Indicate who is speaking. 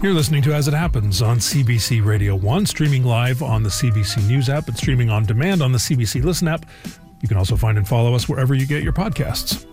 Speaker 1: You're listening to As It Happens on CBC Radio 1, streaming live on the CBC News app and streaming on demand on the CBC Listen app. You can also find and follow us wherever you get your podcasts.